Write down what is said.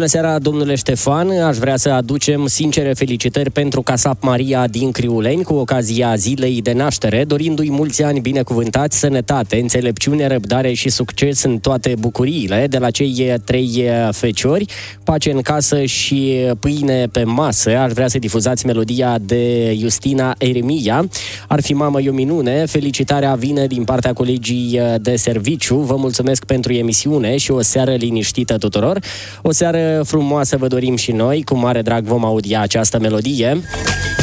Bună seara, domnule Ștefan. Aș vrea să aducem sincere felicitări pentru Casap Maria din Criuleni cu ocazia zilei de naștere, dorindu-i mulți ani binecuvântați, sănătate, înțelepciune, răbdare și succes în toate bucuriile de la cei 3 feciori, pace în casă și pâine pe masă. Aș vrea să difuzați melodia de Justina Eremia. Ar fi mamă e o minune. Felicitarea vine din partea colegii de serviciu. Vă mulțumesc pentru emisiune și o seară liniștită tuturor. O seară frumoasă vă dorim și noi. Cu mare drag vom audia această melodie.